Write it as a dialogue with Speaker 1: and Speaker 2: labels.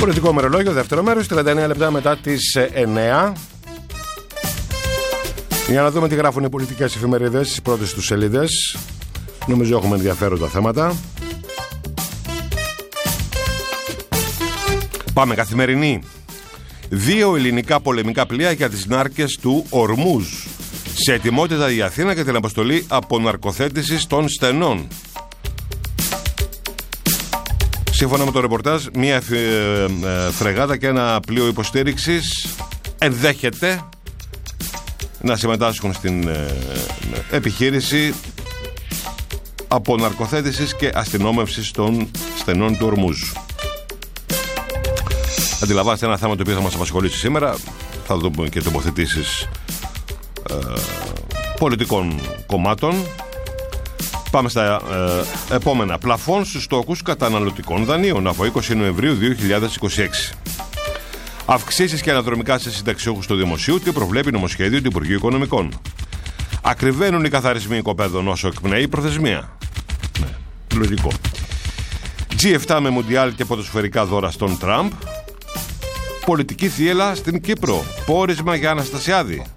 Speaker 1: Πολιτικό ημερολόγιο, δεύτερο μέρος, 39 λεπτά μετά τις 9. Για να δούμε τι γράφουν οι πολιτικές εφημερίδες στις πρώτες τους σελίδες. Νομίζω έχουμε ενδιαφέροντα θέματα. Πάμε, Καθημερινή. 2 ελληνικά πολεμικά πλοία για τις νάρκες του Ορμούζ. Σε ετοιμότητα η Αθήνα για την αποστολή αποναρκοθέτησης των στενών. Σύμφωνα με το ρεπορτάζ, μια φρεγάτα και ένα πλοίο υποστήριξης ενδέχεται να συμμετάσχουν στην επιχείρηση αποναρκοθέτησης και αστυνόμευσης των στενών του Ορμούζ. Αντιλαμβάνεστε ένα θέμα το οποίο θα μας απασχολήσει σήμερα. Θα δούμε και τοποθετήσεις πολιτικών κομμάτων. Πάμε στα επόμενα. Πλαφών στους στόχους καταναλωτικών δανείων από 20 Νοεμβρίου 2026. Αυξήσεις και αναδρομικά σε συνταξιούχους του Δημοσίου, τι προβλέπει νομοσχέδιο του Υπουργείου Οικονομικών. Ακριβένουν οι καθαρισμοί οικοπαίδων όσο εκπνέει η προθεσμία. Ναι, λογικό. G7 με μουντιάλ και ποδοσφαιρικά δώρα στον Τραμπ. Πολιτική θύελα στην Κύπρο. Πόρισμα για Αναστασιάδη.